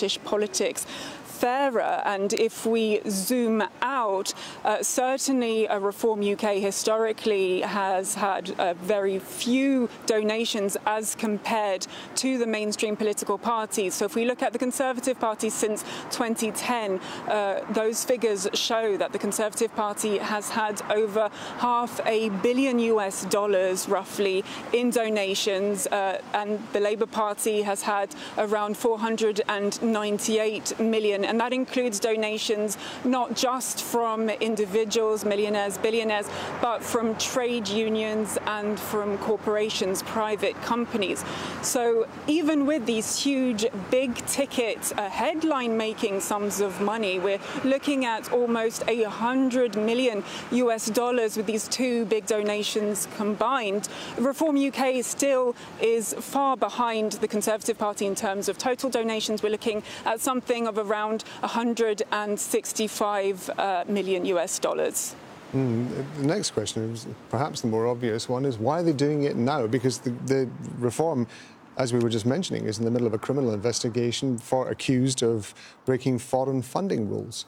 Scottish politics fairer. And if we zoom out, certainly Reform UK historically has had very few donations as compared to the mainstream political parties. So if we look at the Conservative Party since 2010, those figures show that the Conservative Party has had over $500 million roughly in donations, and the Labour Party has had around 498 million. And that includes donations not just from individuals, millionaires, billionaires, but from trade unions and from corporations, private companies. So even with these huge, big-ticket, headline-making sums of money, we're looking at almost $100 million with these two big donations combined. Reform UK still is far behind the Conservative Party in terms of total donations. We're looking at something of around $165 million. The next question is perhaps the more obvious one, is why are they doing it now? Because the Reform, as we were just mentioning, is in the middle of a criminal investigation for accused of breaking foreign funding rules.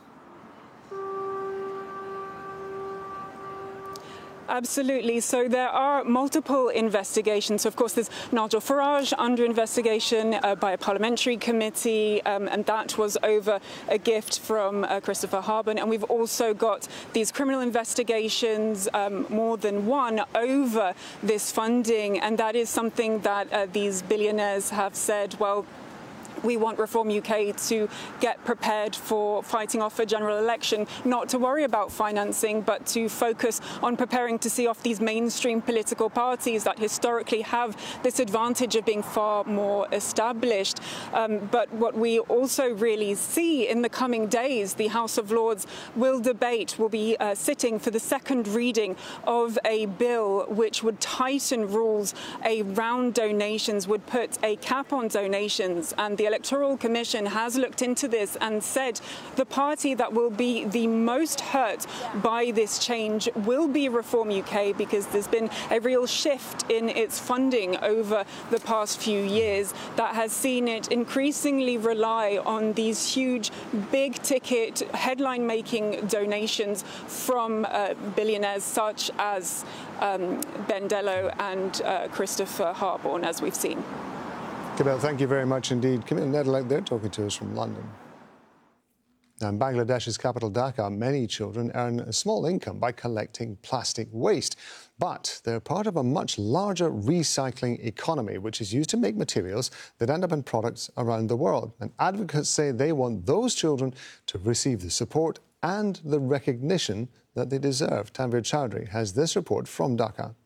Absolutely. So there are multiple investigations. So, of course, there's Nigel Farage under investigation by a parliamentary committee, and that was over a gift from Christopher Harbin. And we've also got these criminal investigations, more than one, over this funding. And that is something that these billionaires have said, well, we want Reform UK to get prepared for fighting off a general election, not to worry about financing, but to focus on preparing to see off these mainstream political parties that historically have this advantage of being far more established. But what we also really see in the coming days, the House of Lords will be sitting for the second reading of a bill which would tighten rules around donations, would put a cap on donations, and the Electoral Commission has looked into this and said the party that will be the most hurt by this change will be Reform UK, because there's been a real shift in its funding over the past few years that has seen it increasingly rely on these huge, big-ticket, headline-making donations from billionaires such as Ben Dello and Christopher Harbin, as we've seen. Kabel, thank you very much indeed. Camille Nedelec there talking to us from London. Now, in Bangladesh's capital Dhaka, many children earn a small income by collecting plastic waste. But they're part of a much larger recycling economy, which is used to make materials that end up in products around the world. And advocates say they want those children to receive the support and the recognition that they deserve. Tanvir Chowdhury has this report from Dhaka.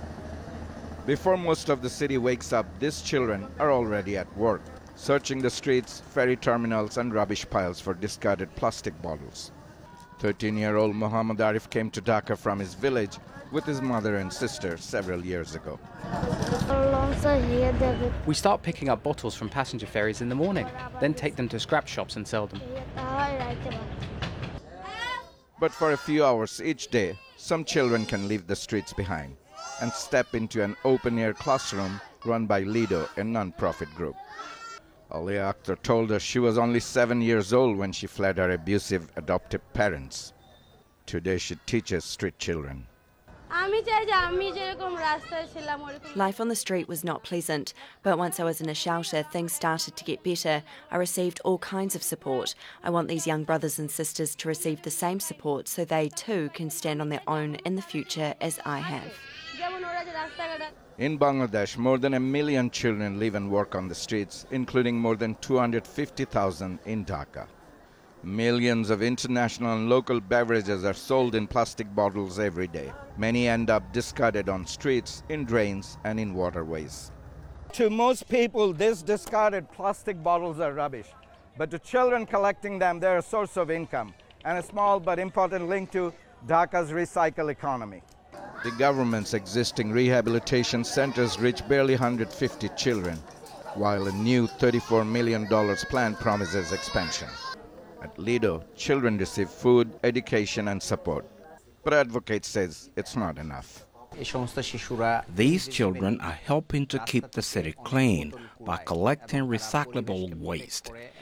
Before most of the city wakes up, these children are already at work, searching the streets, ferry terminals and rubbish piles for discarded plastic bottles. 13-year-old Muhammad Arif came to Dhaka from his village with his mother and sister several years ago. We start picking up bottles from passenger ferries in the morning, then take them to scrap shops and sell them. But for a few hours each day, some children can leave the streets behind and step into an open-air classroom run by Lido, a non-profit group. Alia Akhtar told us she was only 7 years old when she fled her abusive adoptive parents. Today she teaches street children. Life on the street was not pleasant, but once I was in a shelter, things started to get better. I received all kinds of support. I want these young brothers and sisters to receive the same support so they too can stand on their own in the future as I have. In Bangladesh, more than 1 million children live and work on the streets, including more than 250,000 in Dhaka. Millions of international and local beverages are sold in plastic bottles every day. Many end up discarded on streets, in drains and in waterways. To most people, these discarded plastic bottles are rubbish. But to children collecting them, they're a source of income and a small but important link to Dhaka's recycle economy. The government's existing rehabilitation centers reach barely 150 children, while a new $34 million plan promises expansion. At Lido, children receive food, education and support. But advocates says it's not enough. These children are helping to keep the city clean by collecting recyclable waste.